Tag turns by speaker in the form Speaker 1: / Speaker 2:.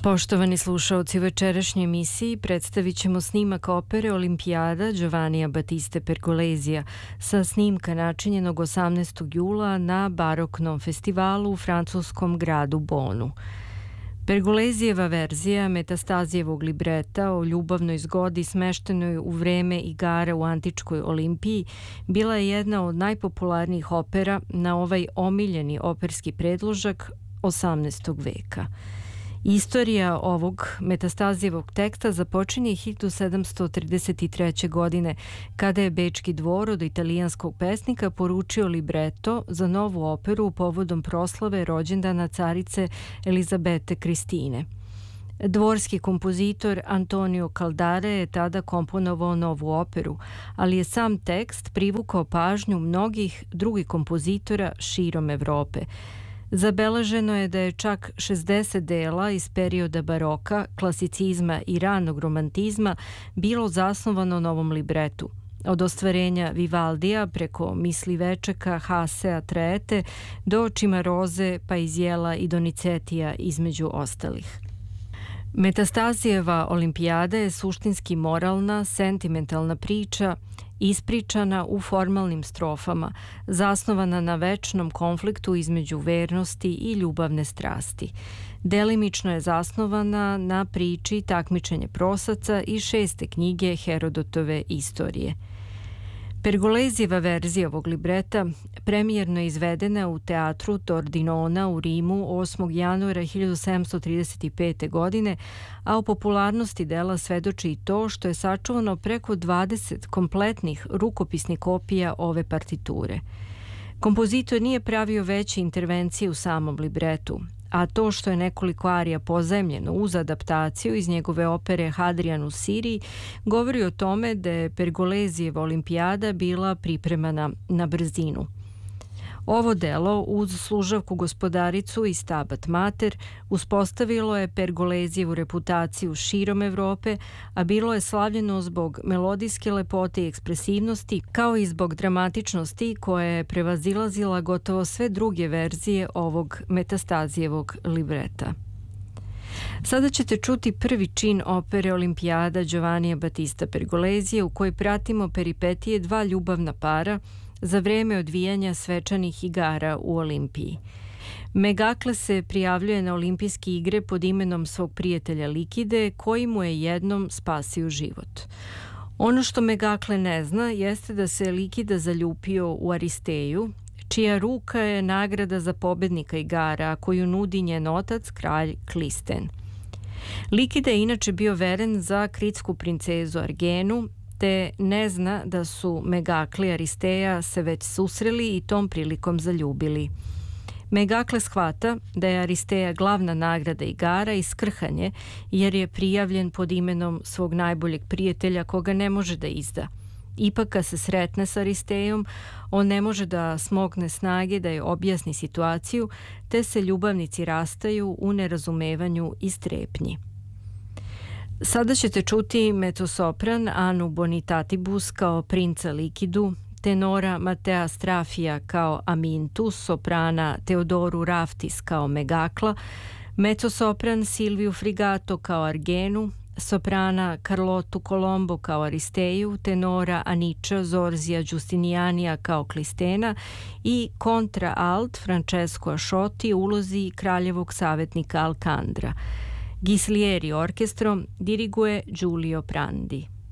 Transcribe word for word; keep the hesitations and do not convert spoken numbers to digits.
Speaker 1: Poštovani slušaoci, u večerašnjoj emisiji predstavit ćemo snimak opere Olimpijada Giovannija Battiste Pergolesija sa snimka načinjenog osamnaestog jula na baroknom festivalu u francuskom gradu Bonu. Pergolesijeva verzija Metastazijevog libreta o ljubavnoj zgodi smeštenoj u vreme igara u antičkoj Olimpiji bila je jedna od najpopularnijih opera na ovaj omiljeni operski predložak osamnaestog veka. Istorija ovog Metastazijevog teksta započinje hiljadu sedamsto trideset treće. godine, kada je Bečki dvor od italijanskog pesnika poručio libreto za novu operu povodom proslave rođendana carice Elizabete Kristine. Dvorski kompozitor Antonio Caldare je tada komponovao novu operu, ali je sam tekst privukao pažnju mnogih drugih kompozitora širom Evrope. Zabeleženo je da je čak šezdeset dela iz perioda baroka, klasicizma i ranog romantizma bilo zasnovano na ovom libretu. Od ostvarenja Vivaldija preko Misli večeka, Hasea Treete do Cimaroze, pa Izjela i Donizetija između ostalih. Metastazijeva Olimpijada je suštinski moralna, sentimentalna priča, ispričana u formalnim strofama, zasnovana na večnom konfliktu između vernosti i ljubavne strasti. Delimično je zasnovana na priči Takmičenje prosaca i šeste knjige Herodotove istorije. Pergolesijeva verzija ovog libreta premijerno je izvedena u teatru Tordinona u Rimu osmog januara hiljadu sedamsto trideset pete. godine, a o popularnosti dela svedoči i to što je sačuvano preko dvadeset kompletnih rukopisnih kopija ove partiture. Kompozitor nije pravio veće intervencije u samom libretu, a to što je nekoliko arija pozajmljeno uz adaptaciju iz njegove opere Hadrian u Siriji govori o tome da je Pergolesijeva Olimpijada bila pripremana na brzinu. Ovo delo uz služavku gospodaricu i Stabat Mater uspostavilo je Pergolesijevu reputaciju širom Evrope, a bilo je slavljeno zbog melodijske lepote i ekspresivnosti, kao i zbog dramatičnosti koja je prevazilazila gotovo sve druge verzije ovog Metastazijevog libreta. Sada ćete čuti prvi čin opere Olimpijada Giovannija Battista Pergolesija u kojoj pratimo peripetije dva ljubavna para za vreme odvijanja svečanih igara u Olimpiji. Megakle se prijavljuje na olimpijske igre pod imenom svog prijatelja Likide, koji mu je jednom spasio život. Ono što Megakle ne zna jeste da se Likida zaljupio u Aristeju, čija ruka je nagrada za pobednika igara, a koju nudi njen otac, kralj Klisten. Likida je inače bio veren za kritsku princezu Argenu, te ne zna da su Megakle i Aristeja se već susreli i tom prilikom zaljubili. Megakle shvata da je Aristeja glavna nagrada igara i skrhanje, jer je prijavljen pod imenom svog najboljeg prijatelja koga ne može da izda. Ipak kad se sretne s Aristejom, on ne može da smogne snage da je objasni situaciju, te se ljubavnici rastaju u nerazumevanju i strepnji. Sada ćete čuti mezzosopran Anu Bonitatibus kao princa Likidu, tenora Matea Strafija kao Amintu, soprana Teodoru Raftis kao Megakla, mezzosopran Silviju Frigato kao Argenu, soprana Carlotu Colombo kao Aristeju, tenora Aniča Zorzija Giustinianija kao Klistena i kontra alt Francesco Asciotti u ulozi kraljevog savjetnika Alcandra. Ghislieri orkestrom diriguje Giulio Prandi.